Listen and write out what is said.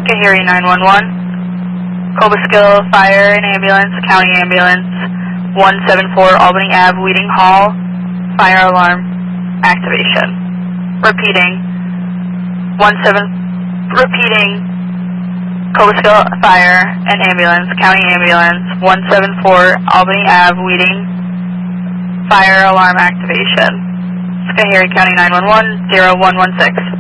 Schoharie 911. Cobleskill Fire and Ambulance, County Ambulance, 174 Albany Ave, Wheating Hall. Fire alarm activation. Repeating. Cobleskill Fire and Ambulance, County Ambulance, 174 Albany Ave, Wheating. Fire alarm activation. Schoharie County 911, 0116.